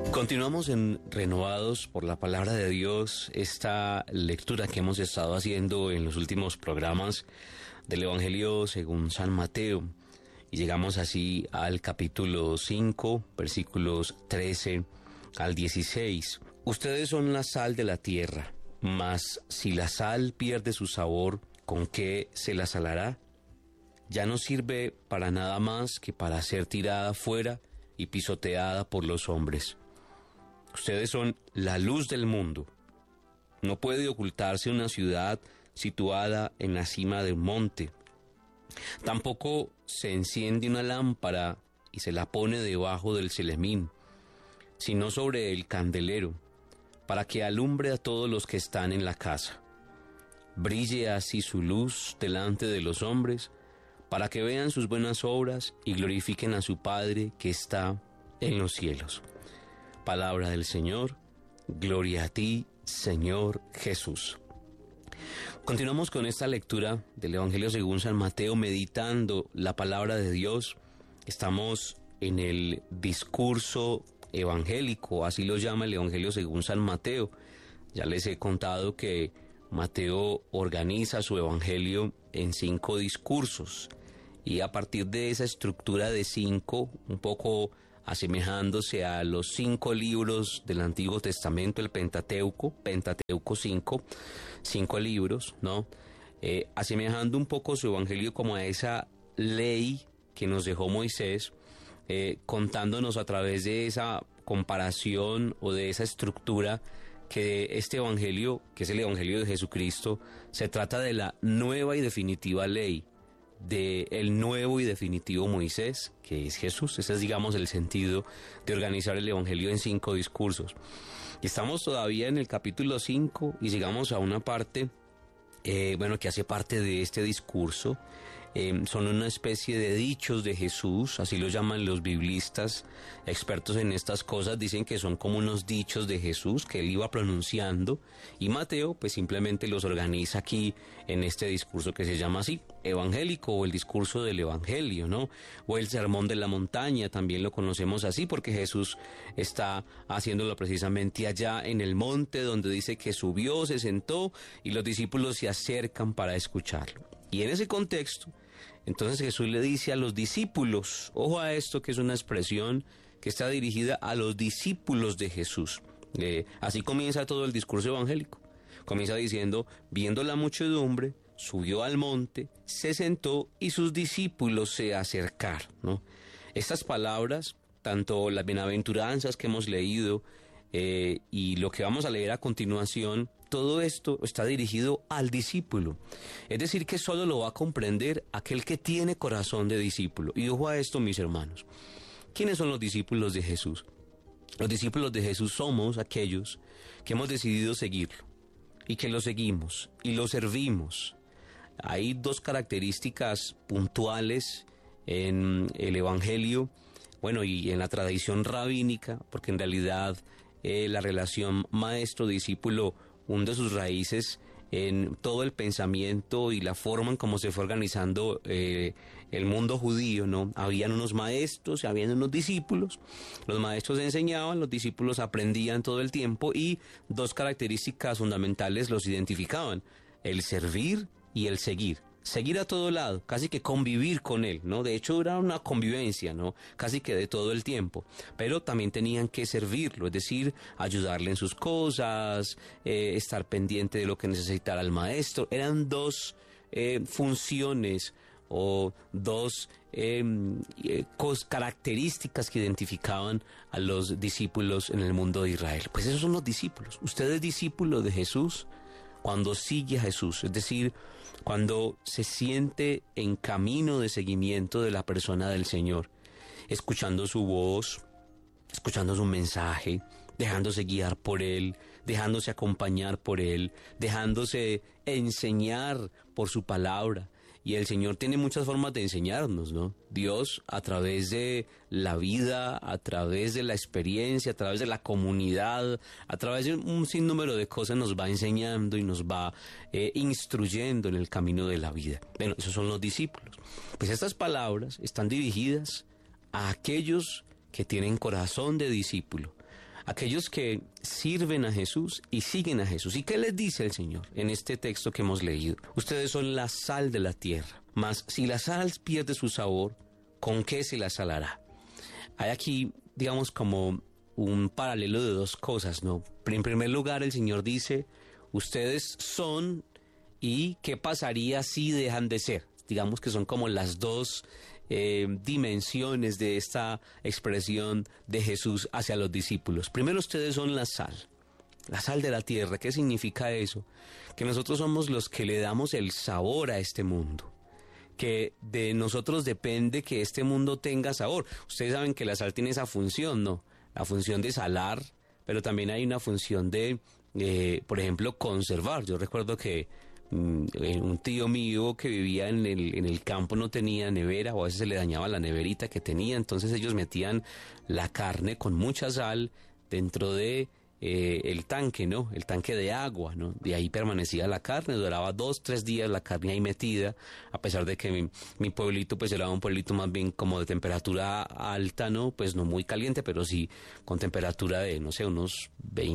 Continuamos en Renovados por la Palabra de Dios, esta lectura que hemos estado haciendo en los últimos programas del Evangelio según San Mateo. Y llegamos así al capítulo 5, versículos 13 al 16. Ustedes son la sal de la tierra, mas si la sal pierde su sabor, ¿con qué se la salará? Ya no sirve para nada más que para ser tirada fuera y pisoteada por los hombres. Ustedes son la luz del mundo. No puede ocultarse una ciudad situada en la cima de un monte. Tampoco se enciende una lámpara y se la pone debajo del celemín, sino sobre el candelero, para que alumbre a todos los que están en la casa. Brille así su luz delante de los hombres, para que vean sus buenas obras y glorifiquen a su Padre que está en los cielos. Palabra del Señor, gloria a ti, Señor Jesús. Continuamos con esta lectura del Evangelio según San Mateo, meditando la palabra de Dios. Estamos en el discurso evangélico, así lo llama el Evangelio según San Mateo. Ya les he contado que Mateo organiza su Evangelio en 5 discursos, y a partir de esa estructura de 5, un poco asemejándose a los 5 libros del Antiguo Testamento, el Pentateuco 5 libros, ¿no? Asemejando un poco su evangelio como a esa ley que nos dejó Moisés, contándonos a través de esa comparación o de esa estructura que este evangelio, que es el evangelio de Jesucristo, se trata de la nueva y definitiva ley, del nuevo y definitivo Moisés, que es Jesús. Ese es, digamos, el sentido de organizar el Evangelio en 5 discursos. Y estamos todavía en el capítulo 5 y llegamos a una parte, que hace parte de este discurso. Son una especie de dichos de Jesús, así lo llaman los biblistas, expertos en estas cosas. Dicen que son como unos dichos de Jesús que él iba pronunciando, y Mateo pues simplemente los organiza aquí en este discurso que se llama así, evangélico, o el discurso del evangelio, ¿no? O el sermón de la montaña, también lo conocemos así, porque Jesús está haciéndolo precisamente allá en el monte, donde dice que subió, se sentó y los discípulos se acercan para escucharlo. Y en ese contexto, entonces Jesús le dice a los discípulos, ojo a esto, que es una expresión que está dirigida a los discípulos de Jesús. Así comienza todo el discurso evangélico. Comienza diciendo, viendo la muchedumbre, subió al monte, se sentó y sus discípulos se acercaron, ¿no? Estas palabras, tanto las bienaventuranzas que hemos leído y lo que vamos a leer a continuación, todo esto está dirigido al discípulo. Es decir, que solo lo va a comprender aquel que tiene corazón de discípulo. Y ojo a esto, mis hermanos. ¿Quiénes son los discípulos de Jesús? Los discípulos de Jesús somos aquellos que hemos decidido seguirlo, y que lo seguimos y lo servimos. Hay 2 características puntuales en el Evangelio, y en la tradición rabínica, porque en realidad la relación maestro-discípulo hunde sus raíces en todo el pensamiento y la forma en cómo se fue organizando el mundo judío, ¿no? Habían unos maestros y habían unos discípulos. Los maestros enseñaban, los discípulos aprendían todo el tiempo, y 2 características fundamentales los identificaban: el servir y el seguir. Seguir a todo lado, casi que convivir con él, ¿no? De hecho, era una convivencia, ¿no? Casi que de todo el tiempo. Pero también tenían que servirlo, es decir, ayudarle en sus cosas, estar pendiente de lo que necesitara el maestro. Eran 2 funciones o 2 características que identificaban a los discípulos en el mundo de Israel. Pues esos son los discípulos. Usted es discípulo de Jesús cuando sigue a Jesús, es decir, cuando se siente en camino de seguimiento de la persona del Señor, escuchando su voz, escuchando su mensaje, dejándose guiar por Él, dejándose acompañar por Él, dejándose enseñar por su palabra. Y el Señor tiene muchas formas de enseñarnos, ¿no? Dios, a través de la vida, a través de la experiencia, a través de la comunidad, a través de un sinnúmero de cosas, nos va enseñando y nos va instruyendo en el camino de la vida. Bueno, esos son los discípulos. Pues estas palabras están dirigidas a aquellos que tienen corazón de discípulo, aquellos que sirven a Jesús y siguen a Jesús. ¿Y qué les dice el Señor en este texto que hemos leído? Ustedes son la sal de la tierra, mas si la sal pierde su sabor, ¿con qué se la salará? Hay aquí, digamos, como un paralelo de dos cosas, ¿no? En primer lugar, el Señor dice, ustedes son, y ¿qué pasaría si dejan de ser? Digamos que son como las dos dimensiones de esta expresión de Jesús hacia los discípulos. Primero, ustedes son la sal de la tierra. ¿Qué significa eso? Que nosotros somos los que le damos el sabor a este mundo, que de nosotros depende que este mundo tenga sabor. Ustedes saben que la sal tiene esa función, ¿no? La función de salar, pero también hay una función de, por ejemplo, conservar. Yo recuerdo que un tío mío que vivía en el campo no tenía nevera, o a veces se le dañaba la neverita que tenía, entonces ellos metían la carne con mucha sal dentro de el tanque, ¿no? El tanque de agua, ¿no? De ahí permanecía la carne, duraba 2-3 días la carne ahí metida, a pesar de que mi pueblito pues era un pueblito más bien como de temperatura alta, ¿no? Pues no muy caliente, pero sí con temperatura de, no sé, unos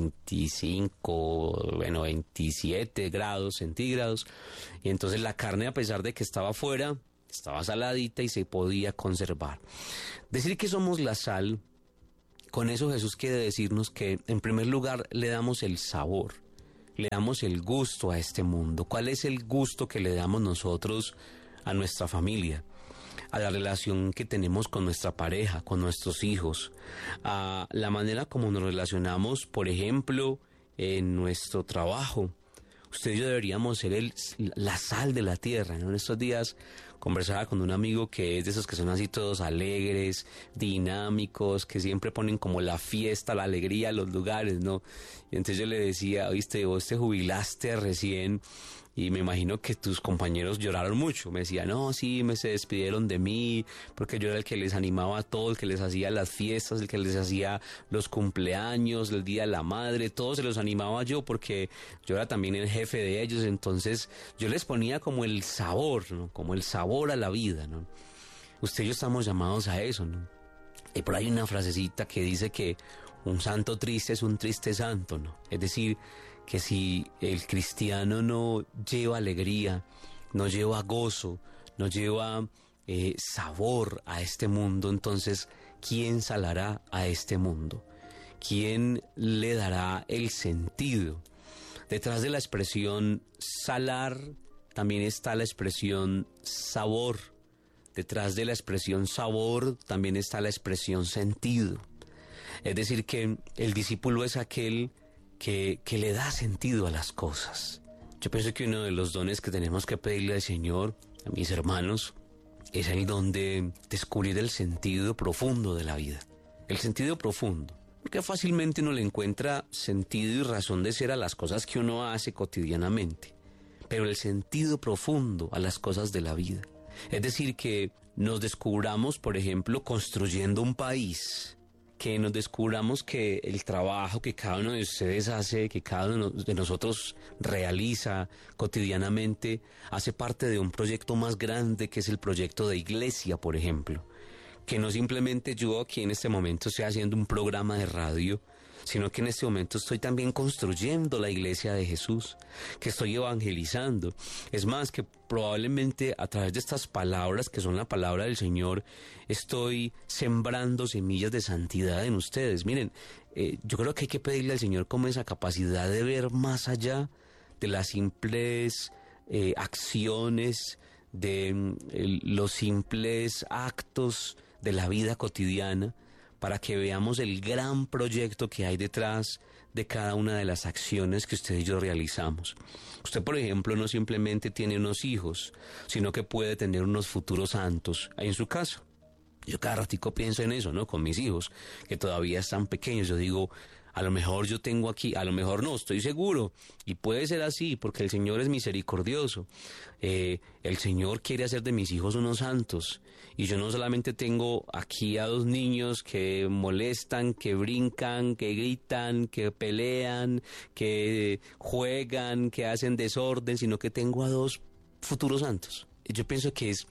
27 grados centígrados. Y entonces la carne, a pesar de que estaba afuera, estaba saladita y se podía conservar. Decir que somos la sal, con eso Jesús quiere decirnos que, en primer lugar, le damos el sabor, le damos el gusto a este mundo. ¿Cuál es el gusto que le damos nosotros a nuestra familia? A la relación que tenemos con nuestra pareja, con nuestros hijos, a la manera como nos relacionamos, por ejemplo, en nuestro trabajo. Usted y yo deberíamos ser la sal de la tierra, ¿no? En estos días conversaba con un amigo que es de esos que son así todos alegres, dinámicos, que siempre ponen como la fiesta, la alegría a los lugares, ¿no? Y entonces yo le decía, oíste, vos te jubilaste recién y me imagino que tus compañeros lloraron mucho. Me decía, no, sí, se despidieron de mí, porque yo era el que les animaba a todo, el que les hacía las fiestas, el que les hacía los cumpleaños, el Día de la Madre, todos se los animaba yo, porque yo era también el jefe de ellos. Entonces yo les ponía como el sabor, ¿no? Como el sabor a la vida, ¿no? Usted y yo estamos llamados a eso, ¿no? Y por ahí una frasecita que dice que un santo triste es un triste santo, ¿no? Es decir, que si el cristiano no lleva alegría, no lleva gozo, no lleva sabor a este mundo, entonces, ¿quién salará a este mundo? ¿Quién le dará el sentido? Detrás de la expresión salar también está la expresión sabor. Detrás de la expresión sabor también está la expresión sentido. Es decir, que el discípulo es aquel que le da sentido a las cosas. Yo pienso que uno de los dones que tenemos que pedirle al Señor, a mis hermanos, es el don de descubrir el sentido profundo de la vida. El sentido profundo. Porque fácilmente uno le encuentra sentido y razón de ser a las cosas que uno hace cotidianamente. Pero el sentido profundo a las cosas de la vida. Es decir, que nos descubramos, por ejemplo, construyendo un país. Que nos descubramos que el trabajo que cada uno de ustedes hace, que cada uno de nosotros realiza cotidianamente, hace parte de un proyecto más grande, que es el proyecto de iglesia, por ejemplo. Que no simplemente yo aquí en este momento estoy haciendo un programa de radio, sino que en este momento estoy también construyendo la iglesia de Jesús, que estoy evangelizando. Es más, que probablemente a través de estas palabras, que son la palabra del Señor, estoy sembrando semillas de santidad en ustedes. Miren, yo creo que hay que pedirle al Señor como esa capacidad de ver más allá de las simples acciones, de los simples actos de la vida cotidiana, para que veamos el gran proyecto que hay detrás de cada una de las acciones que usted y yo realizamos. Usted, por ejemplo, no simplemente tiene unos hijos, sino que puede tener unos futuros santos ahí en su casa. Yo cada ratico pienso en eso, ¿no? Con mis hijos, que todavía están pequeños. Yo digo, a lo mejor yo tengo aquí, a lo mejor no, estoy seguro. Y puede ser así, porque el Señor es misericordioso. El Señor quiere hacer de mis hijos unos santos. Y yo no solamente tengo aquí a 2 niños que molestan, que brincan, que gritan, que pelean, que juegan, que hacen desorden, sino que tengo a 2 futuros santos. Yo pienso que es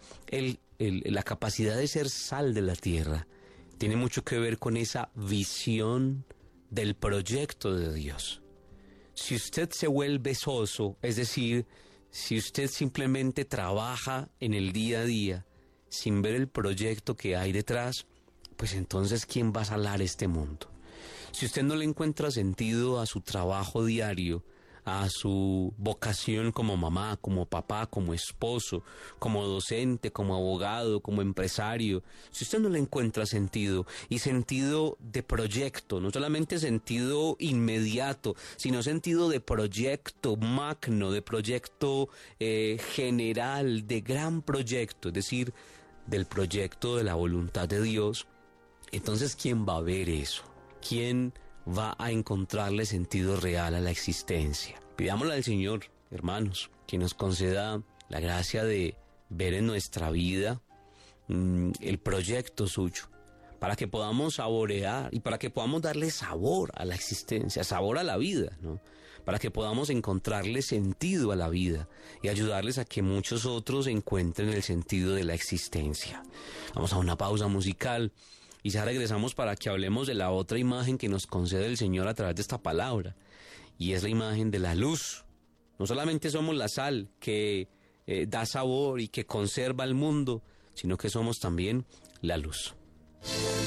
la capacidad de ser sal de la tierra. Tiene mucho que ver con esa visión del proyecto de Dios. Si usted se vuelve soso, es decir, si usted simplemente trabaja en el día a día sin ver el proyecto que hay detrás, pues entonces ¿quién va a salar este mundo? Si usted no le encuentra sentido a su trabajo diario, a su vocación como mamá, como papá, como esposo, como docente, como abogado, como empresario, si usted no le encuentra sentido, y sentido de proyecto, no solamente sentido inmediato, sino sentido de proyecto magno, de proyecto general, de gran proyecto, es decir, del proyecto de la voluntad de Dios, entonces ¿quién va a ver eso? ¿Quién va a encontrarle sentido real a la existencia? Pidámosle al Señor, hermanos, que nos conceda la gracia de ver en nuestra vida el proyecto suyo, para que podamos saborear y para que podamos darle sabor a la existencia, sabor a la vida, ¿no? Para que podamos encontrarle sentido a la vida y ayudarles a que muchos otros encuentren el sentido de la existencia. Vamos a una pausa musical y ya regresamos para que hablemos de la otra imagen que nos concede el Señor a través de esta palabra, y es la imagen de la luz. No solamente somos la sal que da sabor y que conserva el mundo, sino que somos también la luz.